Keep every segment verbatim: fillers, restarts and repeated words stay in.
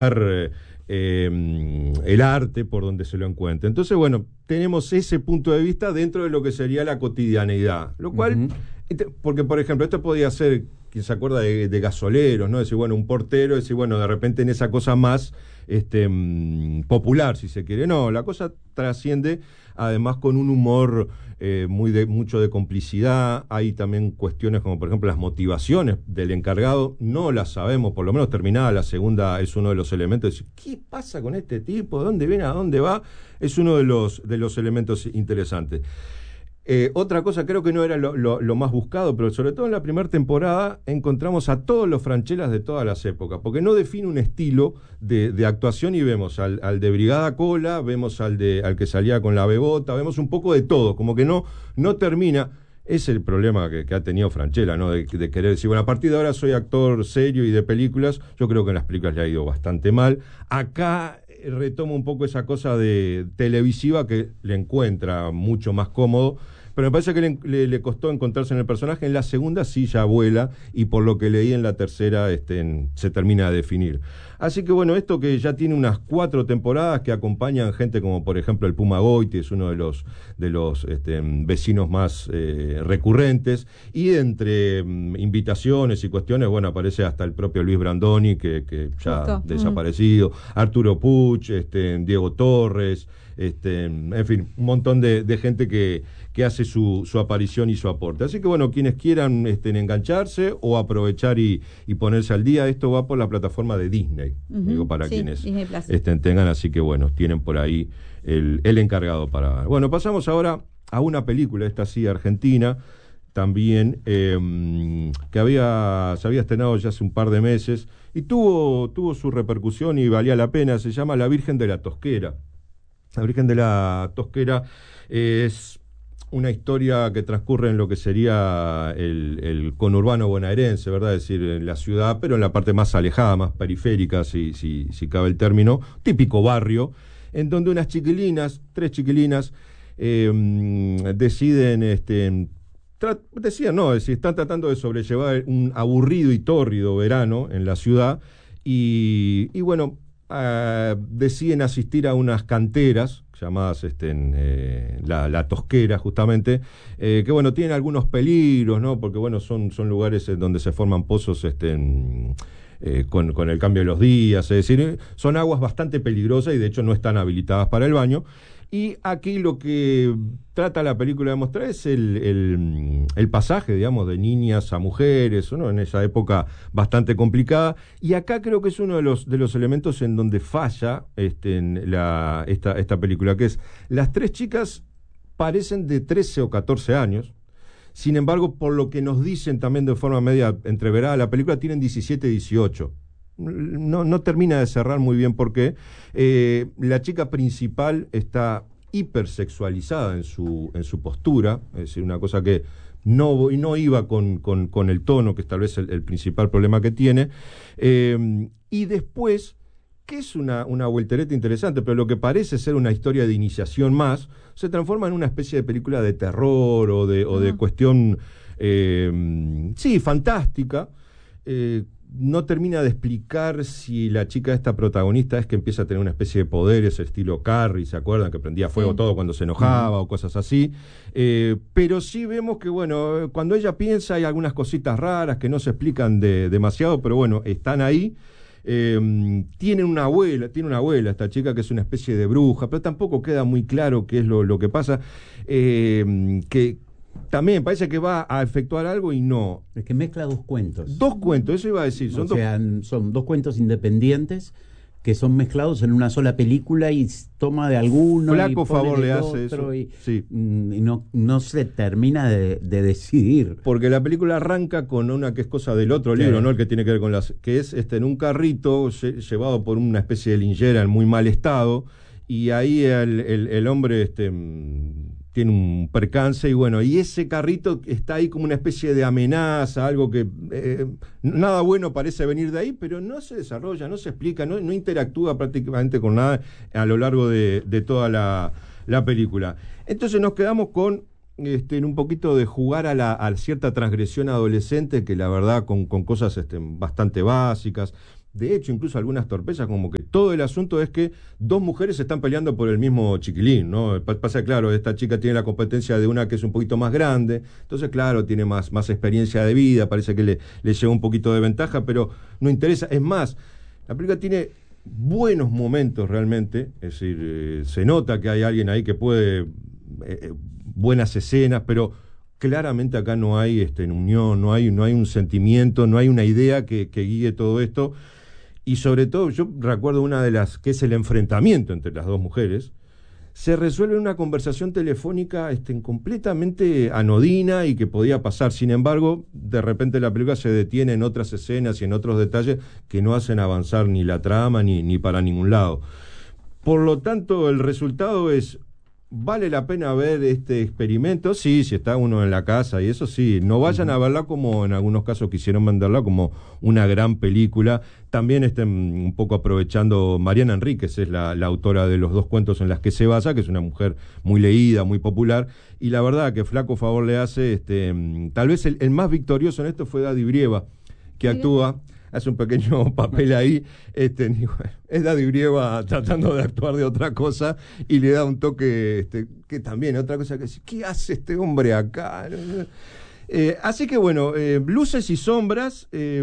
eh, eh, el arte por donde se lo encuentre. Entonces, bueno, tenemos ese punto de vista dentro de lo que sería la cotidianeidad, lo cual, uh-huh. porque por ejemplo, esto podría ser, quien se acuerda de, de Gasoleros, ¿no? Decir, bueno, un portero, decir, bueno, de repente en esa cosa más este, mm, popular, si se quiere. No, la cosa trasciende además con un humor eh, muy de, mucho de complicidad. Hay también cuestiones como, por ejemplo, las motivaciones del encargado, no las sabemos, por lo menos terminada la segunda es uno de los elementos. ¿Qué pasa con este tipo? ¿De dónde viene? ¿A dónde va? Es uno de los, de los elementos interesantes. Eh, otra cosa, creo que no era lo, lo, lo más buscado, pero sobre todo en la primera temporada encontramos a todos los Franchelas de todas las épocas, porque no define un estilo de, de actuación y vemos al, al de Brigada Cola, vemos al, de, al que salía con la bebota, vemos un poco de todo, como que no, no termina. Es el problema que, que ha tenido Franchella, ¿no? De, de querer decir, bueno, a partir de ahora soy actor serio y de películas. Yo creo que en las películas le ha ido bastante mal. Acá retoma un poco esa cosa de televisiva que le encuentra mucho más cómodo, pero me parece que le, le, le costó encontrarse en el personaje. En la segunda sí ya vuela, y por lo que leí en la tercera este, en, se termina de definir. Así que bueno, esto que ya tiene unas cuatro temporadas, que acompañan gente como por ejemplo el Puma Goiti, es uno de los, de los este, vecinos más eh, recurrentes, y entre um, invitaciones y cuestiones, bueno, aparece hasta el propio Luis Brandoni, que, que ya Justo. desaparecido, mm. Arturo Puch, este, Diego Torres, este, en fin, un montón de, de gente que, que hace su, su aparición y su aporte. Así que bueno, quienes quieran este, engancharse o aprovechar y, y ponerse al día, esto va por la plataforma de Disney, uh-huh. digo, para sí, quienes este, tengan, así que bueno, tienen por ahí el, el encargado para... Bueno, pasamos ahora a una película, esta sí, argentina, también, eh, que había se había estrenado ya hace un par de meses, y tuvo, tuvo su repercusión y valía la pena. Se llama La Virgen de la Tosquera. La Virgen de la Tosquera es una historia que transcurre en lo que sería el, el conurbano bonaerense, ¿verdad? Es decir, en la ciudad, pero en la parte más alejada, más periférica, si, si, si cabe el término, típico barrio, en donde unas chiquilinas, tres chiquilinas, eh, deciden, este, tra- decían, no, es decir, están tratando de sobrellevar un aburrido y tórrido verano en la ciudad, y, y bueno, Uh, deciden asistir a unas canteras llamadas este, en, eh, la, la Tosquera, justamente, eh, que bueno, tienen algunos peligros, ¿no? Porque bueno, son, son lugares en donde se forman pozos este, en, eh, con, con el cambio de los días, es decir, son aguas bastante peligrosas y de hecho no están habilitadas para el baño. Y aquí lo que trata la película de mostrar es el, el, el pasaje, digamos, de niñas a mujeres, ¿no? En esa época bastante complicada. Y acá creo que es uno de los, de los elementos en donde falla este, en la, esta, esta película, que es, las tres chicas parecen de trece o catorce años. Sin embargo, por lo que nos dicen también de forma media entreverada, la película tienen diecisiete, dieciocho. No, no termina de cerrar muy bien porque eh, la chica principal está hipersexualizada en su, en su postura, es decir, una cosa que no, no iba con, con, con el tono, que es tal vez el, el principal problema que tiene, eh, y después, que es una, una voltereta interesante, pero lo que parece ser una historia de iniciación más, se transforma en una especie de película de terror o de, o de cuestión, eh, sí, fantástica, eh, no termina de explicar si la chica esta protagonista es que empieza a tener una especie de poderes, estilo Carrie, ¿se acuerdan? Que prendía fuego sí. todo cuando se enojaba uh-huh. o cosas así. Eh, pero sí vemos que, bueno, cuando ella piensa hay algunas cositas raras que no se explican de, demasiado, pero bueno, están ahí. Eh, tiene una abuela, tiene una abuela esta chica que es una especie de bruja, pero tampoco queda muy claro qué es lo, lo que pasa. Eh, que también parece que va a efectuar algo y no. Es que mezcla dos cuentos. Dos cuentos, eso iba a decir. Son o sea, dos... son dos cuentos independientes que son mezclados en una sola película y toma de alguno. Flaco y favor le hace otro eso. Y, sí. y no, no se termina de, de decidir. Porque la película arranca con una que es cosa del otro libro, sí. ¿no? El que tiene que ver con las. Que es este en un carrito llevado por una especie de linchera en muy mal estado. Y ahí el, el, el hombre. este tiene un percance y bueno, y ese carrito está ahí como una especie de amenaza, algo que eh, nada bueno parece venir de ahí, pero no se desarrolla, no se explica, no, no interactúa prácticamente con nada a lo largo de, de toda la, la película. Entonces nos quedamos con este, en un poquito de jugar a, la, a cierta transgresión adolescente, que la verdad con, con cosas este, bastante básicas. de hecho, incluso algunas torpezas, como que todo el asunto es que dos mujeres están peleando por el mismo chiquilín, ¿no? Pasa, claro, esta chica tiene la competencia de una que es un poquito más grande, entonces, claro, tiene más, más experiencia de vida, parece que le, le lleva un poquito de ventaja, pero no interesa. Es más, la película tiene buenos momentos realmente, es decir, eh, se nota que hay alguien ahí que puede, eh, buenas escenas, pero claramente acá no hay este, unión, no hay, no hay un sentimiento, no hay una idea que, que guíe todo esto. Y sobre todo, yo recuerdo una de las, que es el enfrentamiento entre las dos mujeres, se resuelve en una conversación telefónica este, completamente anodina y que podía pasar. Sin embargo, de repente la película se detiene en otras escenas y en otros detalles que no hacen avanzar ni la trama ni, ni para ningún lado. Por lo tanto, el resultado es... ¿Vale la pena ver este experimento? Sí, si está uno en la casa y eso sí. No vayan uh-huh. a verla como en algunos casos quisieron venderla como una gran película. También estén un poco aprovechando, Mariana Enríquez es la, la autora de los dos cuentos en las que se basa, que es una mujer muy leída, muy popular, y la verdad que flaco favor le hace, este, tal vez el, el más victorioso en esto fue Daddy Brieva, que ¿Sí? actúa... hace un pequeño papel ahí, este, es Daddy Brieva tratando de actuar de otra cosa y le da un toque, este, que también, otra cosa que ¿qué hace este hombre acá? Eh, así que bueno, eh, luces y sombras eh,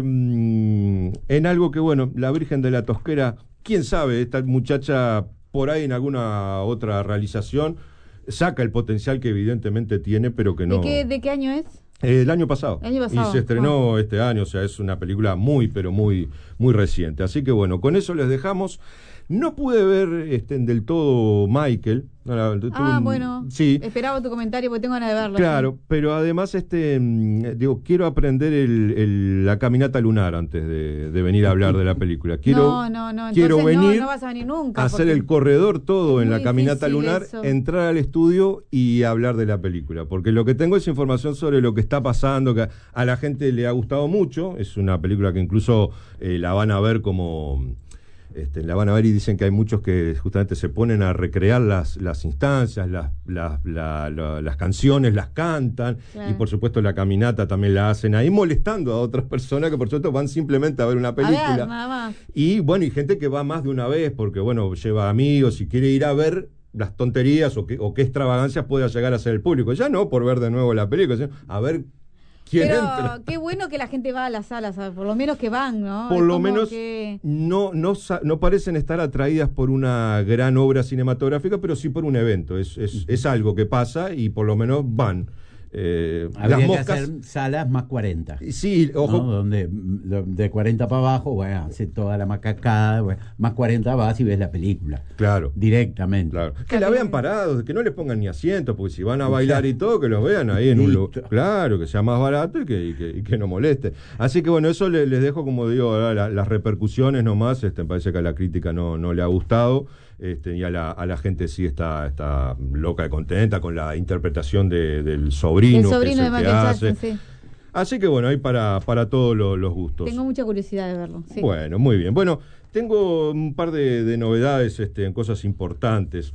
en algo que, bueno, la Virgen de la Tosquera, quién sabe, esta muchacha por ahí en alguna otra realización saca el potencial que evidentemente tiene, pero que no... ¿De qué, de qué año es? Eh, el año pasado. El año pasado. Y se estrenó oh. este año, o sea, es una película muy, pero muy, muy reciente. Así que bueno, con eso les dejamos. No pude ver este, del todo Michael. Ah, un, bueno. Sí. Esperaba tu comentario porque tengo ganas de verlo. Claro, ¿sí? Pero además, este, digo, quiero aprender el, el, la caminata lunar antes de, de venir a hablar de la película. Quiero, no, no, no. Quiero venir no, no vas a venir nunca. A hacer el corredor todo en la caminata difícil lunar, eso. Entrar al estudio y hablar de la película. Porque lo que tengo es información sobre lo que está pasando, que a la gente le ha gustado mucho. Es una película que incluso eh, la van a ver como... Este, la van a ver y dicen que hay muchos que justamente se ponen a recrear las, las instancias, las, las, la, la, las canciones, las cantan, claro. Y por supuesto la caminata también la hacen ahí, molestando a otras personas que por supuesto van simplemente a ver una película. A ver, nada más. Y bueno, y gente que va más de una vez porque bueno, lleva amigos y quiere ir a ver las tonterías o qué, o qué extravagancias pueda llegar a ser el público. Ya no por ver de nuevo la película, sino a ver... Pero entra? Qué bueno que la gente va a las salas, ¿sabes? Por lo menos que van, ¿no? Por es lo menos que... no, no, no parecen estar atraídas por una gran obra cinematográfica, pero sí por un evento. Es, es, es algo que pasa y por lo menos van. Eh, Habría las moscas, que hacer salas más cuarenta. Sí, ojo. ¿No? Donde de cuarenta para abajo, bueno, hace toda la macacada, bueno, más cuarenta vas y ves la película. Claro. Directamente. Claro. Que la vean parados, que no les pongan ni asientos, porque si van a bailar y todo, que los vean ahí en un lugar. Claro, que sea más barato y que, y que, y que no moleste. Así que bueno, eso les, les dejo, como digo, la, las repercusiones nomás. Este, me parece que a la crítica no, no le ha gustado. Este, y a la, a la gente sí está, está loca y contenta con la interpretación de, del sobrino, el sobrino que de Michael Jackson, sí. Así que bueno, hay para, para todos lo, los gustos. Tengo mucha curiosidad de verlo. Sí. Bueno, muy bien. Bueno, tengo un par de, de novedades este, en cosas importantes.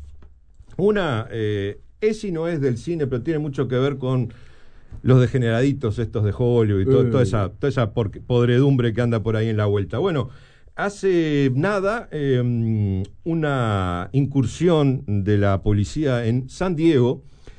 Una, eh, es y no es del cine, pero tiene mucho que ver con los degeneraditos estos de Hollywood y to, uh. toda esa, toda esa podredumbre que anda por ahí en la vuelta. Bueno, hace nada, eh, una incursión de la policía en San Diego.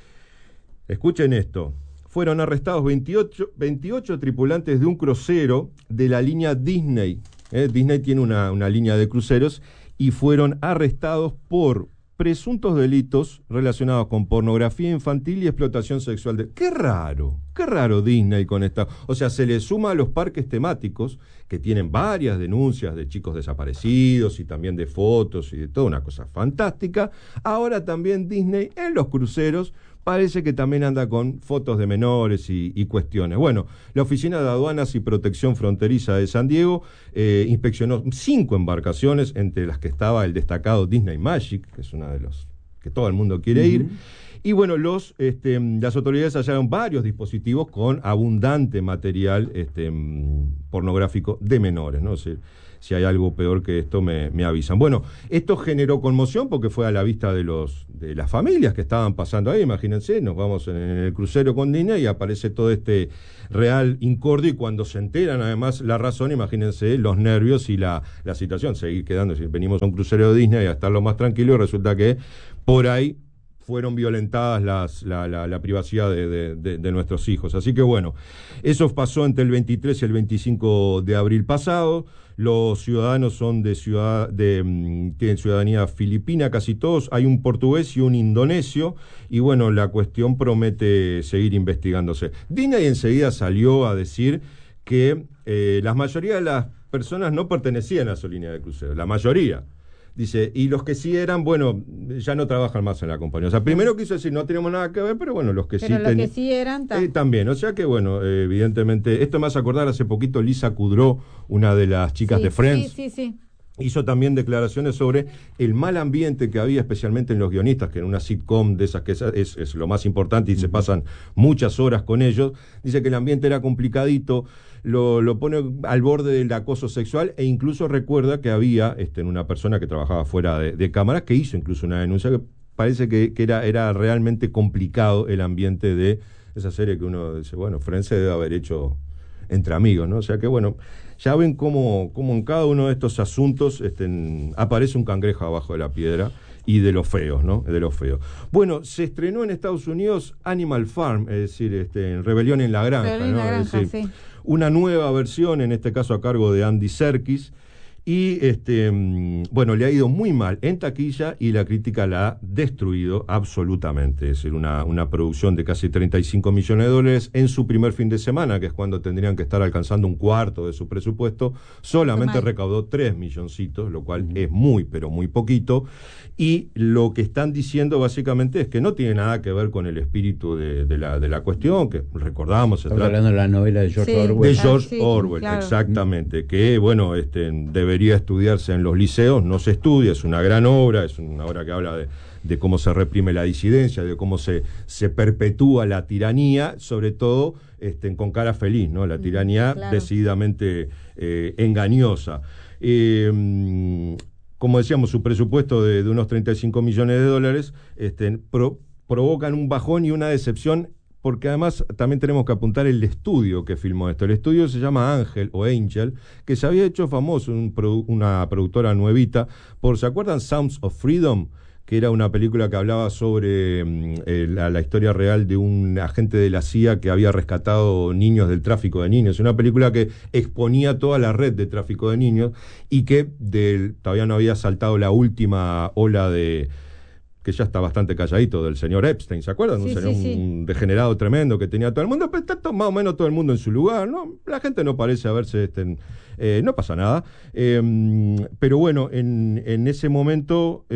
Escuchen esto. Fueron arrestados veintiocho, veintiocho tripulantes de un crucero de la línea Disney. ¿eh? Disney tiene una, una línea de cruceros y fueron arrestados por presuntos delitos relacionados con pornografía infantil y explotación sexual. De... ¡Qué raro! ¡Qué raro Disney con esta! O sea, se le suma a los parques temáticos que tienen varias denuncias de chicos desaparecidos y también de fotos y de toda una cosa fantástica. Ahora también Disney en los cruceros parece que también anda con fotos de menores y, y cuestiones. Bueno, la Oficina de Aduanas y Protección Fronteriza de San Diego eh, inspeccionó cinco embarcaciones, entre las que estaba el destacado Disney Magic, que es una de los que todo el mundo quiere uh-huh. ir. Y bueno, los, este, las autoridades hallaron varios dispositivos con abundante material este, pornográfico de menores, ¿no? O sea, si hay algo peor que esto me, me avisan. Bueno, esto generó conmoción porque fue a la vista de los de las familias que estaban pasando ahí. Imagínense, nos vamos en, en el crucero con Disney y aparece todo este real incordio, y cuando se enteran además la razón, imagínense los nervios y la, la situación, seguir quedando, si venimos a un crucero de Disney a estar lo más tranquilo, y resulta que por ahí fueron violentadas las, la, la, la privacidad de, de, de, de nuestros hijos. Así que bueno, eso pasó entre el veintitrés y el veinticinco de abril pasado. Los ciudadanos son de ciudad de mm, tienen ciudadanía filipina, casi todos. Hay un portugués y un indonesio, y bueno, la cuestión promete seguir investigándose. Disney enseguida salió a decir que eh, la mayoría de las personas no pertenecían a su línea de crucero, la mayoría. Dice, y los que sí eran, bueno, ya no trabajan más en la compañía. O sea, primero quiso decir, no tenemos nada que ver, pero bueno, los que pero sí... los que sí eran... Eh, también, o sea que bueno, eh, evidentemente, esto me hace acordar hace poquito Lisa Kudrow, una de las chicas sí, de Friends. Sí, sí, sí. Hizo también declaraciones sobre el mal ambiente que había, especialmente en los guionistas, que en una sitcom de esas que es, es, es lo más importante y uh-huh. se pasan muchas horas con ellos. Dice que el ambiente era complicadito, lo, lo pone al borde del acoso sexual, e incluso recuerda que había este, una persona que trabajaba fuera de, de cámaras que hizo incluso una denuncia, que parece que, que era, era realmente complicado el ambiente de esa serie, que uno dice, bueno, Friends se debe haber hecho entre amigos, ¿no? O sea que bueno, ya ven cómo, cómo en cada uno de estos asuntos este, en, aparece un cangrejo abajo de la piedra, y de los feos, ¿no? De los feos. Bueno, se estrenó en Estados Unidos Animal Farm, es decir, este, en Rebelión en la Granja, Rebelión ¿no? en la Granja, es decir, sí. Una nueva versión, en este caso a cargo de Andy Serkis. Y este bueno, le ha ido muy mal en taquilla y la crítica la ha destruido absolutamente. Es decir, una, una producción de casi treinta y cinco millones de dólares en su primer fin de semana, que es cuando tendrían que estar alcanzando un cuarto de su presupuesto, solamente recaudó tres milloncitos, lo cual uh-huh. es muy, pero muy poquito. Y lo que están diciendo básicamente es que no tiene nada que ver con el espíritu de, de, la, de la cuestión, que recordamos... Estamos hablando de la novela de George sí, Orwell. De George ah, sí, Orwell, claro. exactamente, que bueno, este, debería estudiarse en los liceos, no se estudia, es una gran obra, es una obra que habla de, de cómo se reprime la disidencia, de cómo se, se perpetúa la tiranía, sobre todo este, con cara feliz, ¿no? La tiranía claro. decididamente eh, engañosa. Eh, como decíamos, su presupuesto de, de unos treinta y cinco millones de dólares este, pro, provocan un bajón y una decepción, porque además también tenemos que apuntar el estudio que filmó esto. El estudio se llama Ángel o Angel, que se había hecho famoso, un produ- una productora nuevita, por, ¿se acuerdan? Sounds of Freedom, que era una película que hablaba sobre eh, la, la historia real de un agente de la C I A que había rescatado niños del tráfico de niños. Una película que exponía toda la red de tráfico de niños y que del, todavía no había saltado la última ola de... que ya está bastante calladito, del señor Epstein, ¿se acuerdan? Sí, un, señor, sí, sí. un degenerado tremendo que tenía todo el mundo, pero está todo, más o menos todo el mundo en su lugar, ¿no? La gente no parece haberse... Este, eh, no pasa nada. Eh, pero bueno, en, en ese momento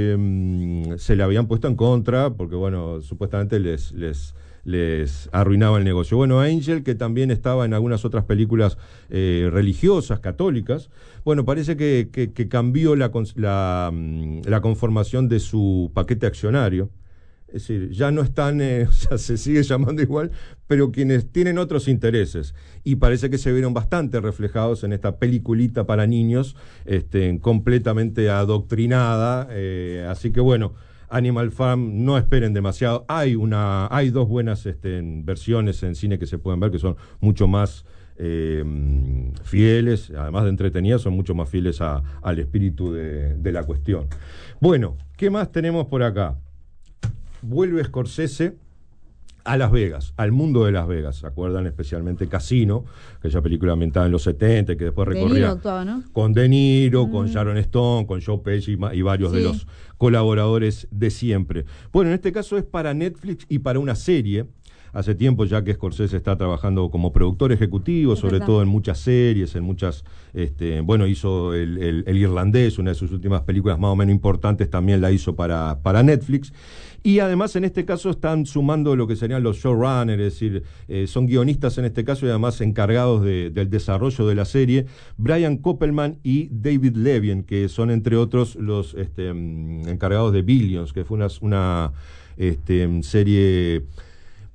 eh, se le habían puesto en contra, porque bueno, supuestamente les... les les arruinaba el negocio. Bueno, Angel, que también estaba en algunas otras películas eh, religiosas, católicas, bueno, parece que, que, que cambió la, la, la conformación de su paquete accionario. Es decir, ya no están, eh, o sea, se sigue llamando igual, pero quienes tienen otros intereses. Y parece que se vieron bastante reflejados en esta peliculita para niños, este, completamente adoctrinada. Eh, así que bueno, Animal Farm, no esperen demasiado. Hay una, hay dos buenas este, en versiones en cine que se pueden ver, que son mucho más eh, fieles, además de entretenidas, son mucho más fieles a, al espíritu de, de la cuestión. Bueno, ¿qué más tenemos por acá? Vuelve Scorsese a Las Vegas, al mundo de Las Vegas. ¿Se acuerdan? Especialmente Casino, aquella película ambientada en los setenta, que después recorría... De Niro actuaba, ¿no? Con De Niro, mm. con Sharon Stone, con Joe Pesci y, y varios sí. de los colaboradores de siempre. Bueno, en este caso es para Netflix y para una serie. Hace tiempo ya que Scorsese está trabajando como productor ejecutivo, es sobre verdad. todo en muchas series, en muchas... Este, bueno, hizo el, el, el Irlandés, una de sus últimas películas más o menos importantes, también la hizo para, para Netflix. Y además en este caso están sumando lo que serían los showrunners, es decir, eh, son guionistas en este caso y además encargados de, del desarrollo de la serie, Brian Koppelman y David Levien, que son entre otros los este, encargados de Billions, que fue una, una este, serie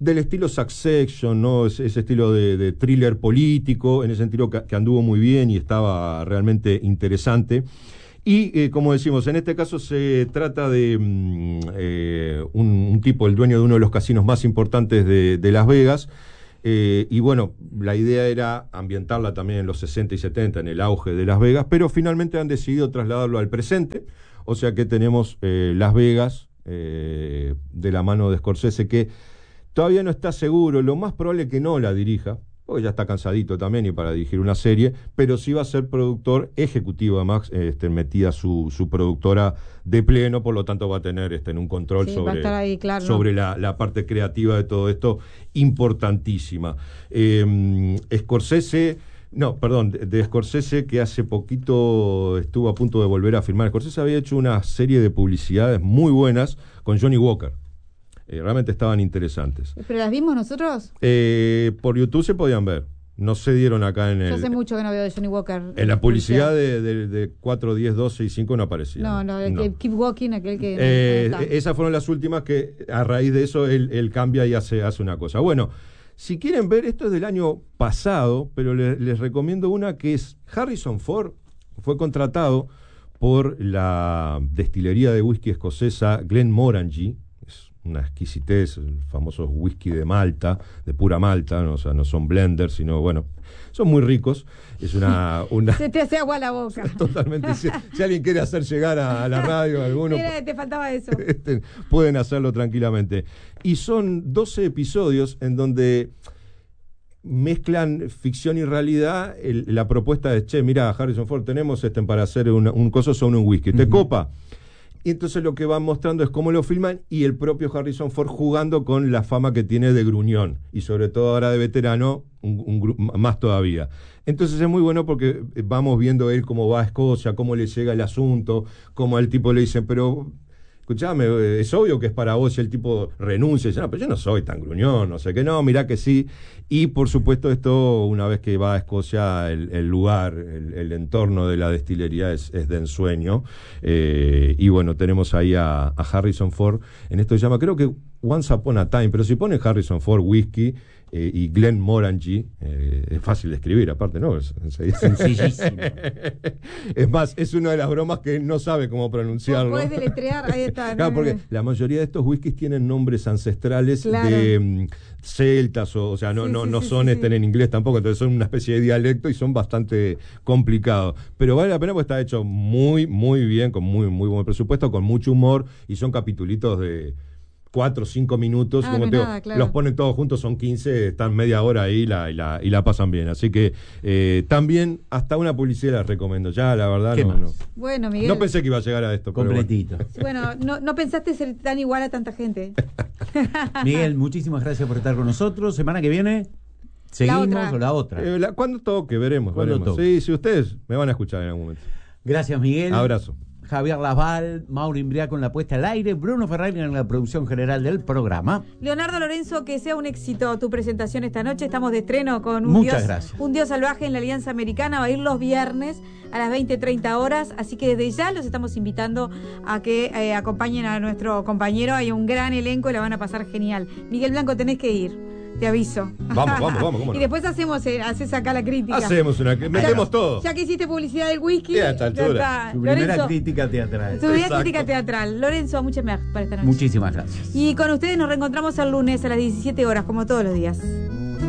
del estilo Succession, ¿no? Ese, ese estilo de, de thriller político, en ese sentido que, que anduvo muy bien y estaba realmente interesante. Y, eh, como decimos, en este caso se trata de mm, eh, un, un tipo, el dueño de uno de los casinos más importantes de, de Las Vegas. Eh, y bueno, la idea era ambientarla también en los sesenta y setenta, en el auge de Las Vegas, pero finalmente han decidido trasladarlo al presente. O sea que tenemos eh, Las Vegas eh, de la mano de Scorsese, que todavía no está seguro. Lo más probable es que no la dirija, porque ya está cansadito también y para dirigir una serie, pero sí va a ser productor ejecutivo, además, este, metida su, su productora de pleno, por lo tanto va a tener este, en un control Sí, va a sobre, estar ahí, claro, sobre ¿no? la, la parte creativa de todo esto, importantísima. Eh, Scorsese, no, perdón, de, de Scorsese, que hace poquito estuvo a punto de volver a filmar. Scorsese había hecho una serie de publicidades muy buenas con Johnny Walker. Eh, realmente estaban interesantes. ¿Pero las vimos nosotros? Eh, por YouTube se podían ver. No se dieron acá en el... Yo hace mucho que no veo de Johnny Walker. En la publicidad de, de, de cuatro, diez, doce y cinco no aparecía. No, no, el no. que Keep Walking, aquel que... Eh, no está. esas fueron las últimas que a raíz de eso él, él cambia y hace, hace una cosa. Bueno, si quieren ver, esto es del año pasado, pero le, les recomiendo una que es Harrison Ford. Fue contratado por la destilería de whisky escocesa Glenmorangie. Una exquisitez, el famoso whisky de Malta, de pura Malta, ¿no? O sea, no son blenders, sino, bueno, son muy ricos. Es una... una Se te hace agua la boca. Totalmente. Si, si alguien quiere hacer llegar a, a la radio a alguno, Mira, te faltaba eso. este, pueden hacerlo tranquilamente. Y son doce episodios en donde mezclan ficción y realidad. El, la propuesta de, che, mira, Harrison Ford, tenemos este para hacer una, un coso sobre un whisky. ¿Te uh-huh. copa? Y entonces lo que van mostrando es cómo lo filman y el propio Harrison Ford jugando con la fama que tiene de gruñón y sobre todo ahora de veterano, un, un, más todavía. Entonces es muy bueno porque vamos viendo él cómo va a Escocia, cómo le llega el asunto, cómo al tipo le dicen, pero escuchame, es obvio que es para vos, y el tipo renuncia y dice, no, pero yo no soy tan gruñón, no sé qué, no, mirá que sí. Y por supuesto esto, una vez que va a Escocia, el, el lugar, el, el entorno de la destilería es, es de ensueño. Eh, y bueno, tenemos ahí a, a Harrison Ford, en esto se llama, creo que Once Upon a Time, pero si pone Harrison Ford Whisky eh, y Glenmorangie, eh, es fácil de escribir, aparte, ¿no? Es, es sencillísimo. Es más, es una de las bromas que él no sabe cómo pronunciarlo. Puedes deletrear, ahí está. Claro, porque la mayoría de estos whiskies tienen nombres ancestrales claro. de um, celtas, o, o sea, no, sí, no, sí, no sí, son sí, este sí. en inglés tampoco, entonces son una especie de dialecto y son bastante complicados. Pero vale la pena porque está hecho muy, muy bien, con muy, muy buen presupuesto, con mucho humor, y son capitulitos de cuatro o cinco minutos, ah, como no te digo, nada, claro. los ponen todos juntos, son quince, están media hora ahí y la, y la, y la pasan bien. Así que eh, también hasta una publicidad les recomiendo. Ya, la verdad, no, no. Bueno, Miguel. No pensé que iba a llegar a esto. Completito. Bueno, bueno no, no pensaste ser tan igual a tanta gente. Miguel, muchísimas gracias por estar con nosotros. Semana que viene, ¿seguimos la otra. o la otra? Eh, la, cuando toque, veremos. ¿Cuándo veremos. toque? Sí, si ustedes me van a escuchar en algún momento. Gracias, Miguel. Abrazo. Javier Lasval, Mauro Imbriaco en la puesta al aire, Bruno Ferrari en la producción general del programa. Leonardo Lorenzo, que sea un éxito tu presentación esta noche. Estamos de estreno con un Muchas dios, gracias. un dios salvaje en la Alianza Americana. Va a ir los viernes a las veinte treinta horas. Así que desde ya los estamos invitando a que eh, acompañen a nuestro compañero. Hay un gran elenco y la van a pasar genial. Miguel Blanco, tenés que ir. Te aviso. Vamos, vamos, vamos. ¿cómo no? Y después hacemos, eh, haces acá la crítica. Hacemos una, metemos ya, todo. Ya que hiciste publicidad del whisky. Ya, a esta altura. está. Tu primera Lorenzo, crítica teatral. tu primera Exacto. crítica teatral. Lorenzo, muchas gracias para esta noche. Muchísimas gracias. Y con ustedes nos reencontramos el lunes a las diecisiete horas, como todos los días.